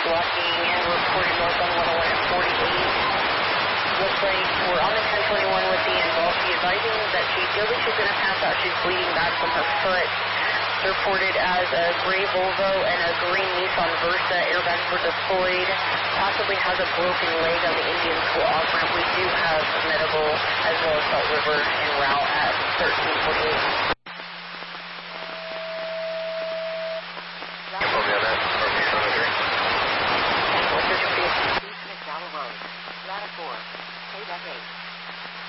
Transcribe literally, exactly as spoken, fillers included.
walking and reported north on one oh one and forty-eight. Looks like we're on the ten twenty-one with the involved. She's advising that she feels like she's going to pass out. She's bleeding back from her foot. Reported as a gray Volvo and a green Nissan Versa. Airbags were deployed. Possibly has a broken leg on the Indian School off-ramp. We do have medical as well as Salt River en route at thirteen forty-eight.